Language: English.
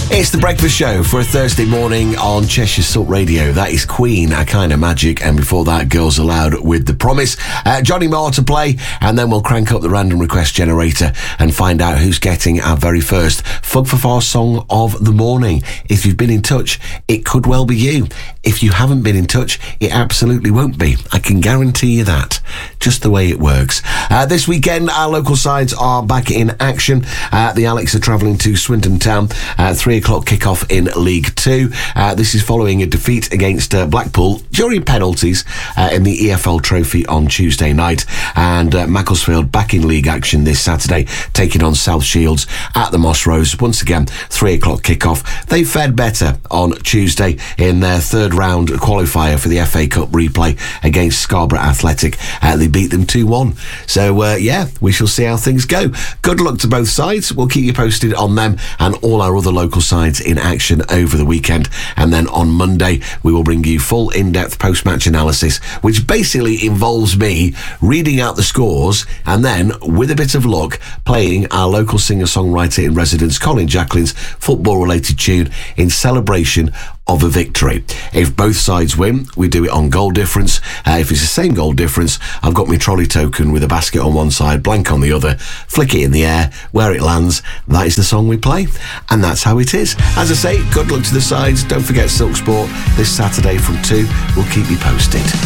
It's the breakfast show for a Thursday morning on Cheshire Salt Radio. That is Queen, A Kind of Magic, and before that, Girls Aloud with The Promise. Johnny Moore to play, and then we'll crank up the random request generator and find out who's getting our very first Fug for Far song of the morning. If you've been in touch, it could well be you. If you haven't been in touch, it absolutely won't be. I can guarantee you that. Just the way it works. This weekend, our local sides are back in action. The Alex are travelling to Swindon Town. 3 o'clock kick-off in League 2. This is following a defeat against Blackpool during penalties in the EFL Trophy on Tuesday night. And Macclesfield back in league action this Saturday, taking on South Shields at the Moss Rose. Once again, 3 o'clock kick-off. They fared better on Tuesday in their third round qualifier for the FA Cup replay against Scarborough Athletic. They beat them 2-1. So, we shall see how things go. Good luck to both sides. We'll keep you posted on them and all our other local sides in action over the weekend. And then on Monday, we will bring you full in-depth post-match analysis, which basically involves me reading out the scores and then, with a bit of luck, playing our local singer-songwriter in residence, Colin Jacqueline's football-related tune in celebration of a victory. If both sides win, we do it on goal difference. If it's the same goal difference, I've got my trolley token with a basket on one side, blank on the other, flick it in the air, where it lands, that is the song we play. And that's how it is. As I say, good luck to the sides. Don't forget Silk Sport this Saturday from 2. We'll keep you posted.